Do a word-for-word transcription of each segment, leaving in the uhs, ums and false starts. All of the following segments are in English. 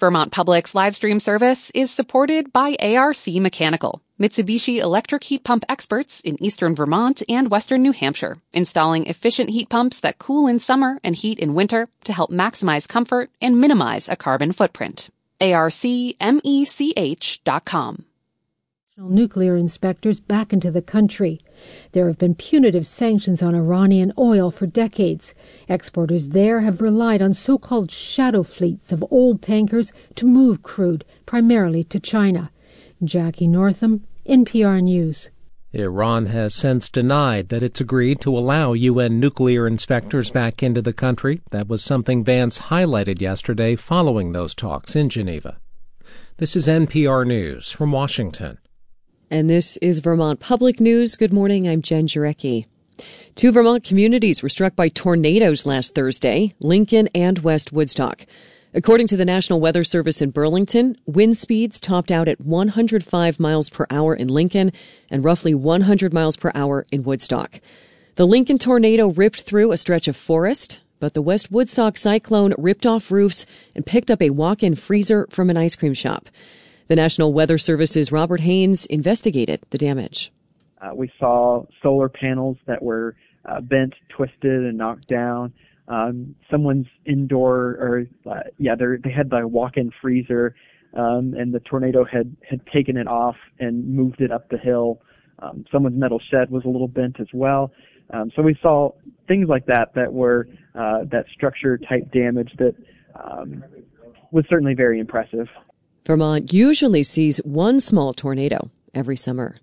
Vermont Public's live stream service is supported by A R C Mechanical, Mitsubishi electric heat pump experts in eastern Vermont and western New Hampshire, installing efficient heat pumps that cool in summer and heat in winter to help maximize comfort and minimize a carbon footprint. A R C mech dot com. Nuclear inspectors back into the country. There have been punitive sanctions on Iranian oil for decades. Exporters there have relied on so-called shadow fleets of old tankers to move crude, primarily to China. Jackie Northam, N P R News. Iran has since denied that it's agreed to allow U N nuclear inspectors back into the country. That was something Vance highlighted yesterday following those talks in Geneva. This is N P R News from Washington. And this is Vermont Public News. Good morning, I'm Jen Jurecki. Two Vermont communities were struck by tornadoes last Thursday, Lincoln and West Woodstock. According to the National Weather Service in Burlington, wind speeds topped out at one hundred five miles per hour in Lincoln and roughly one hundred miles per hour in Woodstock. The Lincoln tornado ripped through a stretch of forest, but the West Woodstock cyclone ripped off roofs and picked up a walk-in freezer from an ice cream shop. The National Weather Service's Robert Haynes investigated the damage. Uh, we saw solar panels that were uh, bent, twisted, and knocked down. Um, someone's indoor, or uh, yeah, they had the walk-in freezer, um, and the tornado had, had taken it off and moved it up the hill. Um, someone's metal shed was a little bent as well. Um, so we saw things like that that were uh, that structure-type damage that um, was certainly very impressive. Vermont usually sees one small tornado every summer.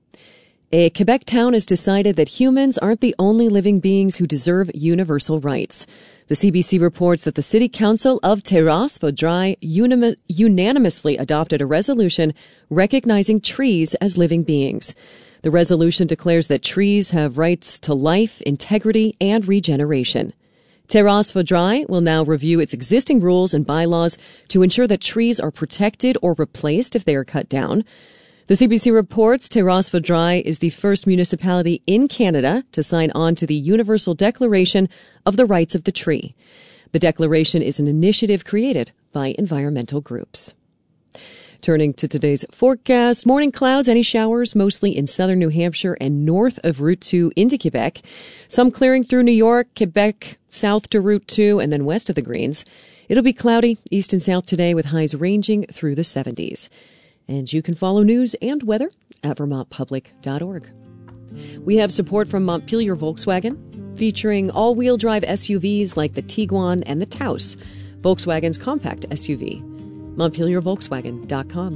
A Quebec town has decided that humans aren't the only living beings who deserve universal rights. The C B C reports that the City Council of Terrasse-Vaudreuil unim- unanimously adopted a resolution recognizing trees as living beings. The resolution declares that trees have rights to life, integrity, and regeneration. Terrasse-Vaudreuil will now review its existing rules and bylaws to ensure that trees are protected or replaced if they are cut down. The C B C reports Terrasse-Vaudreuil is the first municipality in Canada to sign on to the Universal Declaration of the Rights of the Tree. The declaration is an initiative created by environmental groups. Turning to today's forecast, morning clouds, any showers, mostly in southern New Hampshire and north of Route two into Quebec. Some clearing through New York, Quebec, south to Route two, and then west of the Greens. It'll be cloudy east and south today with highs ranging through the seventies. And you can follow news and weather at vermont public dot org. We have support from Montpelier Volkswagen, featuring all-wheel drive S U Vs like the Tiguan and the Taos, Volkswagen's compact S U V. montpelier volkswagen dot com.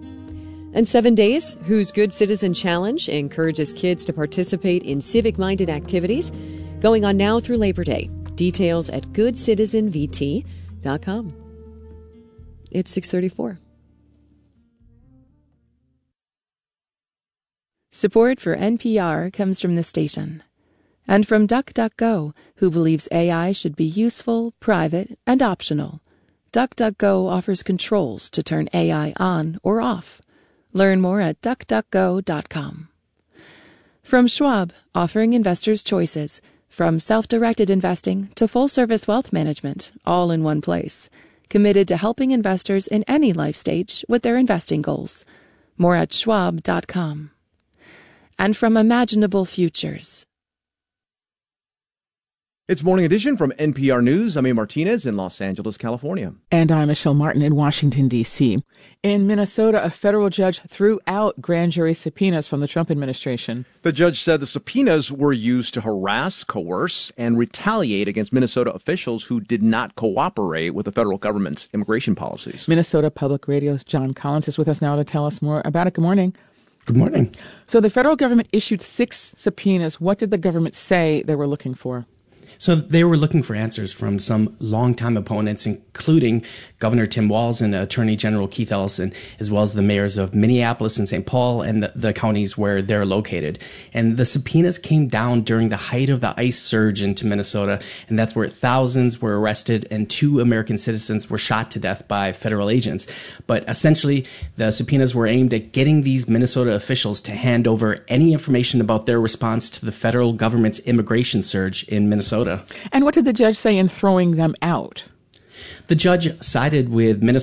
And Seven Days, whose Good Citizen Challenge encourages kids to participate in civic-minded activities, going on now through Labor Day. Details at good citizen v t dot com. It's six thirty-four. Support for N P R comes from the station and from DuckDuckGo, who believes A I should be useful, private, and optional. DuckDuckGo offers controls to turn A I on or off. Learn more at duck duck go dot com. From Schwab, offering investors choices, from self-directed investing to full-service wealth management, all in one place. Committed to helping investors in any life stage with their investing goals. More at schwab dot com. And from Imaginable Futures. It's Morning Edition from N P R News. I'm A. Martinez in Los Angeles, California. And I'm Michelle Martin in Washington, D C In Minnesota, a federal judge threw out grand jury subpoenas from the Trump administration. The judge said the subpoenas were used to harass, coerce, and retaliate against Minnesota officials who did not cooperate with the federal government's immigration policies. Minnesota Public Radio's John Collins is with us now to tell us more about it. Good morning. Good morning. So the federal government issued six subpoenas. What did the government say they were looking for? So they were looking for answers from some longtime opponents, including Governor Tim Walz and Attorney General Keith Ellison, as well as the mayors of Minneapolis and Saint Paul and the, the counties where they're located. And the subpoenas came down during the height of the ICE surge into Minnesota, and that's where thousands were arrested and two American citizens were shot to death by federal agents. But essentially, the subpoenas were aimed at getting these Minnesota officials to hand over any information about their response to the federal government's immigration surge in Minnesota. And what did the judge say in throwing them out? The judge sided with Minnesota